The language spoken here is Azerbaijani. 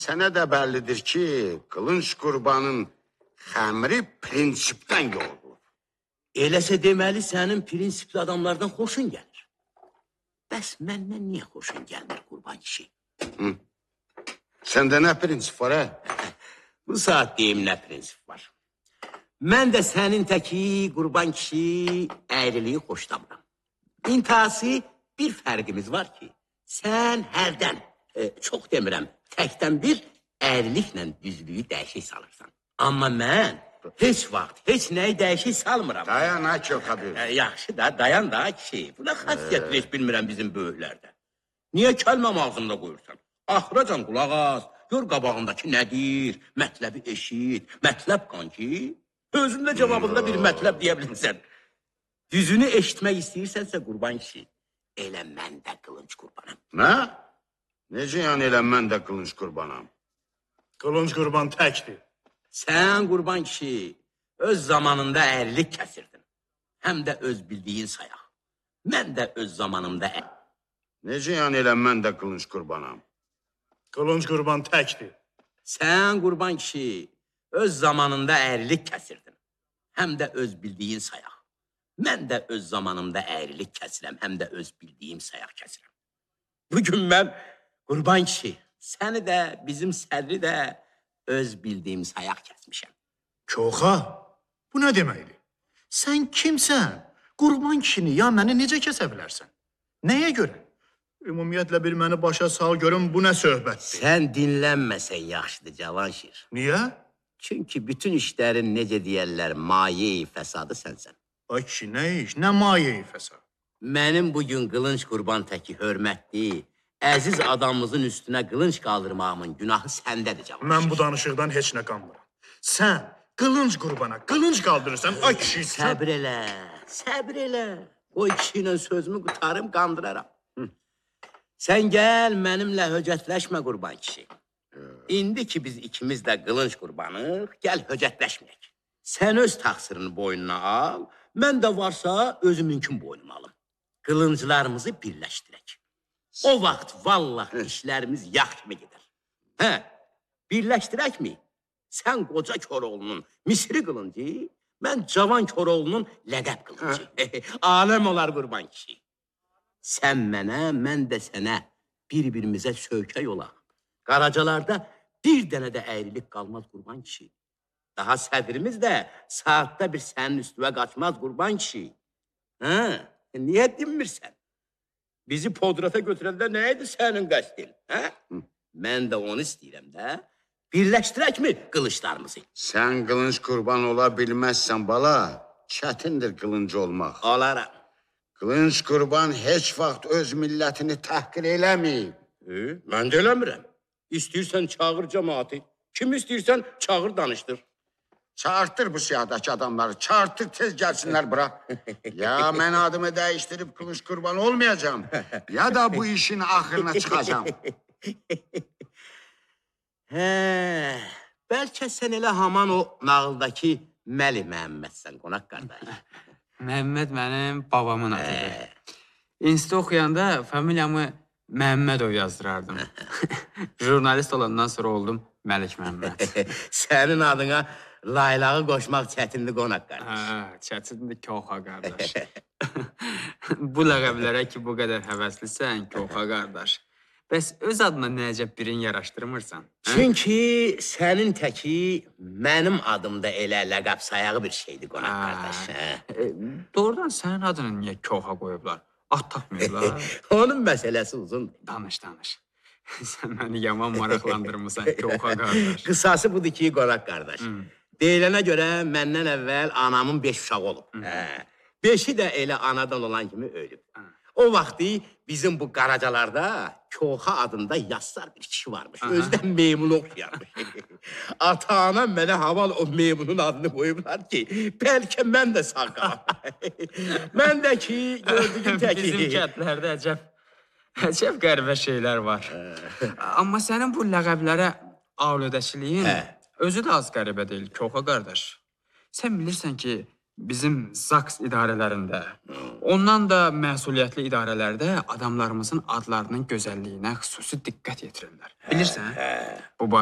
Sənə də bəllidir ki, Qılınc Qurbanın xəmri prinsipdən yoğurulur. Eləsə deməli sənin prinsipli adamlardan xoşun gəlir. Bəs məndən niyə xoşun gəlmir Qurban kişi? Səndə nə prinsip var, hə? Bu saat deyim nə prinsip var. Mən də sənin təki Qurban kişi əyriliyi xoşlamıram. İntihası bir fərqimiz var ki, sən hərdən, çox demirəm, təkdən bir əyriliklə düzlüyü dəyişik salırsan. Amma mən heç vaxt, heç nəyi dəyişik salmıram. Dayan ha ki, o kabir. Yaxşı da, dayan da kişi. Buna xasiyyətli heç bilmirəm bizim böyüklərdə. Niyə kəlməm ağzında qoyursan? Axıracan qulaq az, gör qabağındakı nədir, mətləbi eşit, mətləb qanki, özündə cavabında bir mətləb deyə bilirsən. Düzünü eşitmək istəyirsənsə Qurban kişi, elə mən də Qılınc Qurbanam. Nə? Necə yəni elə mən də Qılınc Qurbanam? Qılınc Qurban təkdir. Sən Qurban kişi öz zamanında əyrilik kəsirdin. Həm də öz bildiyin sayaq. Mən də öz zamanımda Necə yəni elə mən də Qılınc Qurbanam? Qılınc Qurban təkdir. Sən Qurban kişi öz zamanında əyrilik kəsirdin. Həm də öz bildiyin sayaq. Mən də öz zamanımda əyrilik kəsirəm, həm də öz bildiyim sayaq kəsirəm. Bugün mən Qurban kişi, səni də, bizim sədri də öz bildiyim sayaq kəsmişəm. Koxa, bu nə deməkdir? Sən kimsən? Qurban kişini ya məni necə kəsə bilərsən? Nəyə görə? Ümumiyyətlə bir məni başa sal görüm bu nə söhbətdir? Sən dinlənməsən yaxşıdır Cavanşir. Niyə? Çünki bütün işlərin necə deyərlər, maye-i fəsadı sənsən. Ay kişi, nə iş? Nə maye-i fəsad? Mənim bugün Qılınc Qurban təki hörmətli, əziz adamımızın üstünə qılınc qaldırmağımın günahı səndədir Cavanşir. Mən bu danışıqdan heç nə qanmıram. Sən Qılınc Qurbana qılınc qaldırırsan, ay kişi... Səbr elə, səbr elə. O kişi ilə sözümü qutarım, qandıraram. Sən gəl, mənimlə höcətləşmə Qurban kişi. İndi ki biz ikimiz də Qılınc Qurbanıq, gəl höcətləşməyək. Sən öz taxsırını boynuna al, mən də varsa özümünkün boynuma alım. Qılınclarımızı birləşdirək. O vaxt vallahi işlərimiz yaxşı mı gedər? Hə, birləşdirək mi? Sən qoca Koroğlunun Misri qılıncı, mən cavan Koroğlunun ləqəb qılıncı. Aləm olar Qurban kişi. Sən mənə, mən də sənə bir-birimizə söykək olaq. Qaracalarda bir dənə də əyrilik qalmaz Qurban kişi. Daha sədrimiz də saatda bir sənin üstüvə qaçmaz Qurban kişi. Hə, niyə dinmirsən? Bizi podrata götürəndə nə idi sənin qəsdin? Hə? Mən də onu istəyirəm də. Birləşdirək mi qılıçlarımızı? Sən Qılınc Qurban ola bilməzsən bala, çətindir qılınc olmaq. Olaram. Qılınc Qurban heç vaxt öz millətini təhqir eləməyib. Mən də eləmirəm. İstəyirsən çağır cəmaatı. Kim istəyirsən çağır danışdır. Çağırtdır bu siyadakı adamları, çağırtır tez gəlsinlər bura. Ya mən adımı dəyişdirib Qılınc Qurban olmayacağım, ya da bu işin axırına çıxacağım. Hə, bəlkə sən elə haman o nağıldakı Məli Məhəmmədsən, qonaq qardaş. Məhəmməd mənim babamın adıdır. İnstitut oxuyanda familiyamı Məhəmmədov yazdırardım. Jurnalist olandan sonra oldum Məlik Məhəmməd. Sənin adına laylağı qoşmaq çətindir, qonaq qardaş. Hə, çətindir Koxa qardaş. Bu ləqəblərə ki, bu qədər həvəslisən, Koxa qardaş. Bəs öz adına nəcəb birini yaraşdırmırsan? Çünki sənin təki mənim adımda elə ləqəb sayağı bir şeydir, qonaq qardaş. Doğrudan sənin adını niyə Koxa qoyublar? Ad tapmıyorlar. Onun məsələsi uzundur. Danış. Sən məni yaman maraqlandırmısan Koxa qardaş. Qısası budur ki, qonaq qardaş. Deyilənə görə məndən əvvəl anamın 5 uşağı olub. 5-i də elə anadan olan kimi ölüb. O vaxtı bizim bu qaracalarda Koxa adında yassar bir kişi varmış. Özdən meymunu oxuyarmış. Ata-ana mənə haval o meymunun adını qoyublar ki, bəlkə mən də sağ qalam. Mən də ki, gördüyüm təki. Bizim kətlərdə əcəb qəribə şeylər var. Amma sənin bu ləqəblərə aludəçiliyin özü də az qəribə deyil Koxa qardaş. Sən bilirsən ki, bizim ZAKS idarələrində, ondan da məsuliyyətli idarələrdə adamlarımızın adlarının gözəlliyinə xüsusi diqqət yetirirlər. Bilirsən? Bu